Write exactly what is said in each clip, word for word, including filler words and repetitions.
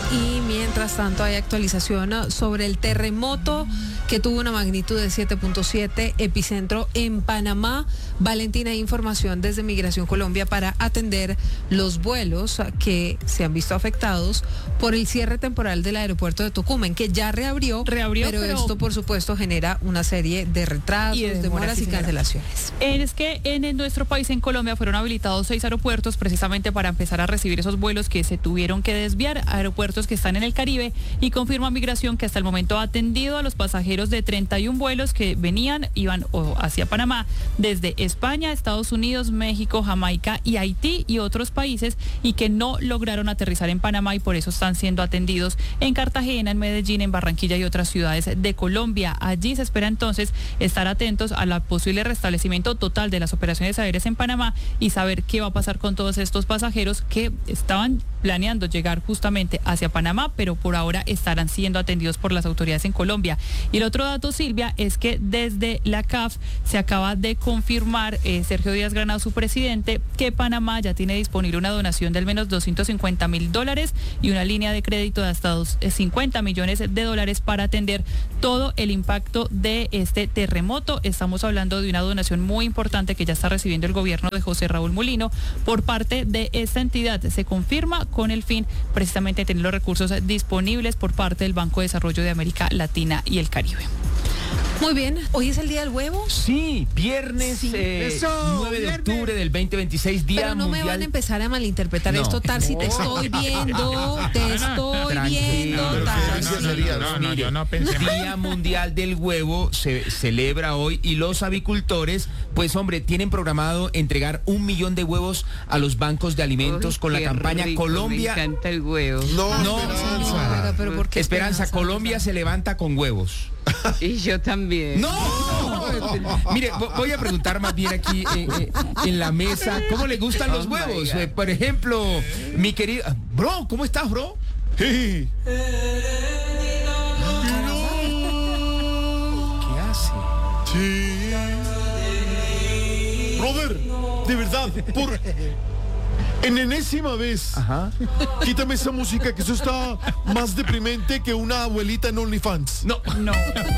Y mientras tanto hay actualización sobre el terremoto que tuvo una magnitud de siete punto siete, epicentro en Panamá. Valentina, información desde Migración Colombia para atender los vuelos que se han visto afectados por el cierre temporal del aeropuerto de Tocumen, que ya reabrió, reabrió pero, pero esto por supuesto genera una serie de retrasos, y de demoras, demoras y sí, cancelaciones. Es que en, en nuestro país, en Colombia, fueron habilitados seis aeropuertos precisamente para empezar a recibir esos vuelos que se tuvieron que desviar, aeropuertos que están en el Caribe, y confirma Migración que hasta el momento ha atendido a los pasajeros de treinta y un vuelos que venían, iban o, hacia Panamá desde España, Estados Unidos, México, Jamaica y Haití y otros países, y que no lograron aterrizar en Panamá y por eso están siendo atendidos en Cartagena, en Medellín, en Barranquilla y otras ciudades de Colombia. Allí se espera entonces estar atentos a la posible restablecimiento total de las operaciones aéreas en Panamá y saber qué va a pasar con todos estos pasajeros que estaban planeando llegar justamente hacia Panamá, pero por ahora estarán siendo atendidos por las autoridades en Colombia. Y el otro dato, Silvia, es que desde la C A F se acaba de confirmar, eh, Sergio Díaz Granados, su presidente, que Panamá ya tiene disponible una donación de al menos doscientos cincuenta mil dólares y una línea de crédito de hasta cincuenta millones de dólares para atender todo el impacto de este terremoto. Estamos hablando de una donación muy importante que ya está recibiendo el gobierno de José Raúl Mulino por parte de esta entidad. Se confirma con el fin precisamente de tener los recursos disponibles por parte del Banco de Desarrollo de América Latina y el Caribe. Muy bien, ¿hoy es el Día del Huevo? Sí, viernes sí. Eh, nueve de octubre del veinte veintiséis, Día Pero no Mundial. me van a empezar a malinterpretar no. esto, Tarsi, te estoy viendo, te estoy Tranquila, viendo, Tarsi. No, no, no, no, yo no pensé. Día Mundial del Huevo se celebra hoy y los avicultores, pues hombre, tienen programado entregar un millón de huevos a los bancos de alimentos Uy, con la campaña rico, Colombia. Me encanta el huevo. No, no, Esperanza. No, pero ¿por qué Esperanza, Esperanza, Colombia se levanta con huevos. Y yo también. ¡No! Mire, voy a preguntar más bien aquí eh, eh, en la mesa, ¿cómo le gustan los oh huevos? Eh, por ejemplo, mi querido... Bro, ¿cómo estás, bro? Hey. ¿Qué hace? Sí. Brother, de verdad, por... En enésima vez, Ajá. Quítame esa música, que eso está más deprimente que una abuelita en OnlyFans. No, no.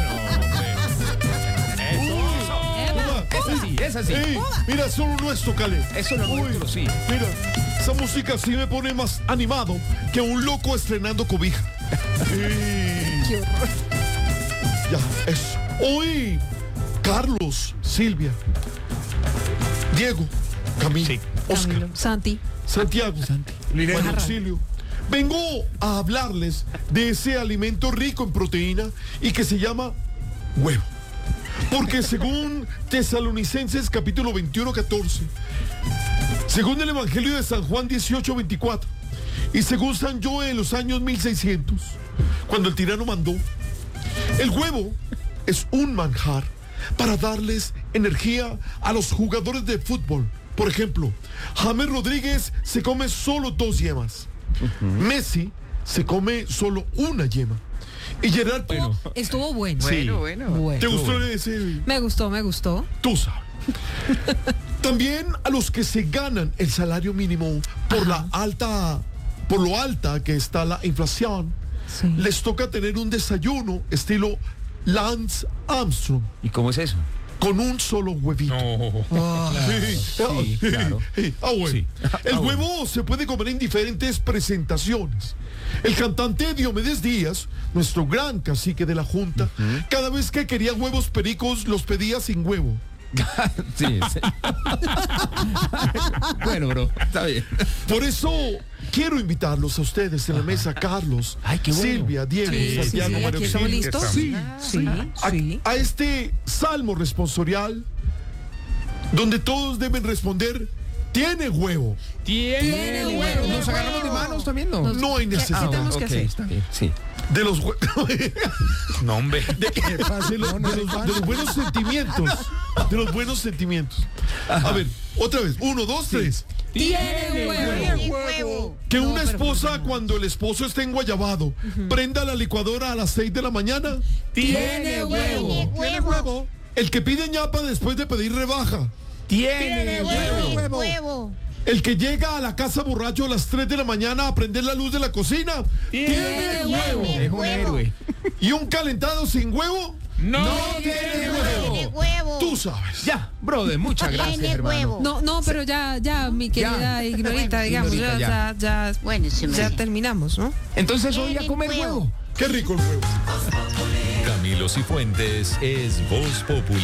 Es así, es así. Ey, mira, solo nuestro, Cale. Eso no es nuestro, sí. Mira, esa música sí me pone más animado que un loco estrenando cobija. Ey. Qué horror. Ya, eso. Hoy, Carlos, Silvia, Diego, Camilo, sí. Oscar, Camilo, Santi, Santiago, Santi, Juan Auxilio. Vengo a hablarles de ese alimento rico en proteína y que se llama huevo. Porque según Tesalonicenses capítulo veintiuno, catorce, según el Evangelio de San Juan dieciocho, veinticuatro, y según San Joe en los años mil seiscientos, cuando el tirano mandó, el huevo es un manjar para darles energía a los jugadores de fútbol. Por ejemplo, James Rodríguez se come solo dos yemas. Uh-huh. Messi se come solo una yema. Y Gerard... Bueno. Estuvo bueno. Sí. Bueno, bueno. bueno. ¿Te gustó ese? Me gustó, me gustó. Tú sabes. También a los que se ganan el salario mínimo por Ajá. la alta, por lo alta que está la inflación, sí. les toca tener un desayuno estilo Lance Armstrong. ¿Y cómo es eso? Con un solo huevito. No. Ah, sí, sí, claro. Ah, bueno. Sí. El huevo bueno. se puede comer en diferentes presentaciones. El cantante Diomedes Díaz, nuestro gran cacique de la Junta, uh-huh. cada vez que quería huevos pericos, los pedía sin huevo. Sí, sí. Bueno, bro, está bien. Por eso quiero invitarlos a ustedes en la mesa, Carlos, Ay, qué bueno. Silvia, Diego, sí, Santiago, sí, Mario. ¿estamos listos? Sí, sí, sí. A, a este salmo responsorial, donde todos deben responder: tiene huevo. Tiene, ¿Tiene huevo? huevo. Nos agarramos de manos también, ¿no? Nos, no hay necesidad. ¿Qué tenemos que okay, hacer? Está bien, sí. De los huevos. No, hombre. De, de, los, de, los, de los buenos sentimientos. De los buenos sentimientos. Ajá. A ver, otra vez. Uno, dos, sí. tres. Tiene huevo. huevo. Que no, una esposa, no. cuando el esposo esté enguayabado, uh-huh. prenda la licuadora a las seis de la mañana. Tiene huevo. Tiene huevo. El que pide ñapa después de pedir rebaja. Tiene, Tiene huevo. huevo. huevo. El que llega a la casa borracho a las tres de la mañana a prender la luz de la cocina tiene huevo. Es un héroe. Y un calentado sin huevo No, no tiene tiene huevo. huevo. huevo. Tú sabes. Ya, brother, muchas gracias, Tiene hermano. huevo. No, no, pero ya, ya, mi querida Ya. ignorita, Bueno, digamos, ya, ignorita, ya, ya, Bueno, sí me ya dice. terminamos, ¿no? Entonces hoy a Tienen comer huevo. huevo. Qué rico el huevo. Camilo Cifuentes es Voz Populi.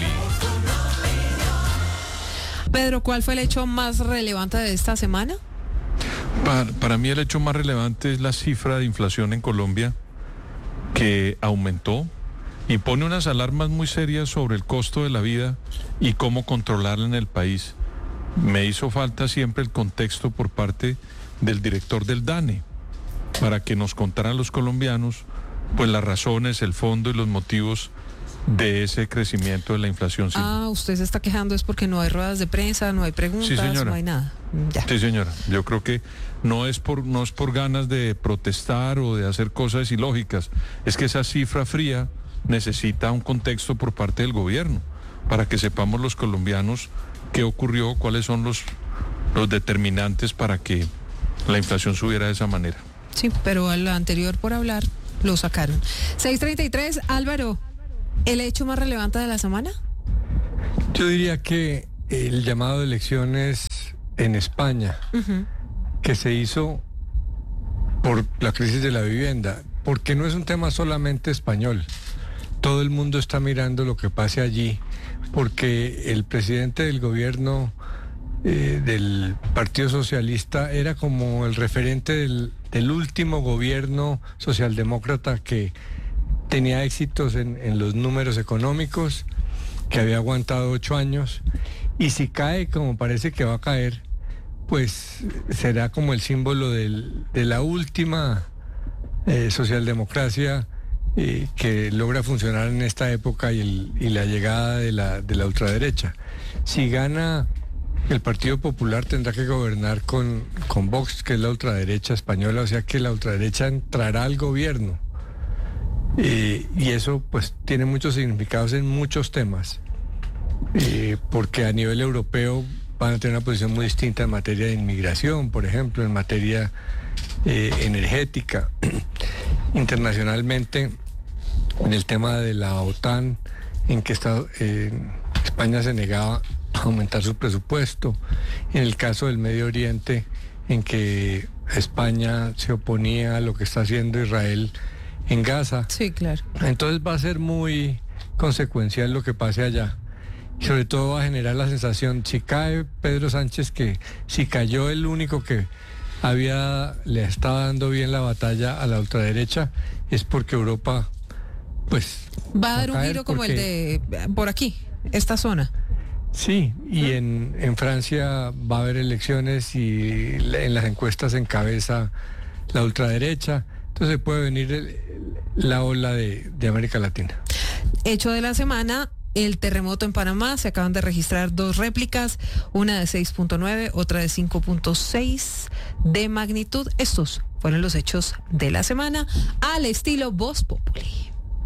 Pedro, ¿cuál fue el hecho más relevante de esta semana? Para, para mí el hecho más relevante es la cifra de inflación en Colombia, que aumentó y pone unas alarmas muy serias sobre el costo de la vida y cómo controlarla en el país. Me hizo falta siempre el contexto por parte del director del DANE, para que nos contaran los colombianos pues las razones, el fondo y los motivos de ese crecimiento de la inflación. Ah, usted se está quejando es porque no hay ruedas de prensa, no hay preguntas, Sí, señora. no hay nada. Ya. Sí, señora. Yo creo que no es por no es por ganas de protestar o de hacer cosas ilógicas. Es que esa cifra fría necesita un contexto por parte del gobierno para que sepamos los colombianos qué ocurrió, cuáles son los los determinantes para que la inflación subiera de esa manera. Sí, pero al anterior por hablar lo sacaron. seis treinta y tres, Álvaro, ¿el hecho más relevante de la semana? Yo diría que el llamado de elecciones en España, Uh-huh. que se hizo por la crisis de la vivienda, porque no es un tema solamente español. Todo el mundo está mirando lo que pase allí, porque el presidente del gobierno eh, del Partido Socialista era como el referente del, del último gobierno socialdemócrata que tenía éxitos en, en los números económicos, que había aguantado ocho años, y si cae como parece que va a caer, pues será como el símbolo del, de la última eh, socialdemocracia eh, que logra funcionar en esta época y, el, y la llegada de la, de la ultraderecha. Si gana el Partido Popular, tendrá que gobernar con, con Vox, que es la ultraderecha española, o sea que la ultraderecha entrará al gobierno. Eh, y eso pues tiene muchos significados en muchos temas, eh, porque a nivel europeo van a tener una posición muy distinta en materia de inmigración, por ejemplo, en materia eh, energética. Internacionalmente, en el tema de la OTAN, en que está, eh, España se negaba a aumentar su presupuesto. En el caso del Medio Oriente, en que España se oponía a lo que está haciendo Israel en Gaza. Sí, claro. Entonces va a ser muy consecuencial lo que pase allá. Y sobre todo va a generar la sensación, si cae Pedro Sánchez, que si cayó el único que había le estaba dando bien la batalla a la ultraderecha, es porque Europa pues Va a dar un caer giro como el porque- de por aquí, esta zona. Sí, y en, en Francia va a haber elecciones y la- en las encuestas encabeza la ultraderecha. Entonces puede venir el- la ola de, de América Latina. Hecho de la semana, el terremoto en Panamá. Se acaban de registrar dos réplicas, una de seis punto nueve, otra de cinco punto seis de magnitud. Estos fueron los hechos de la semana al estilo Voz Populi.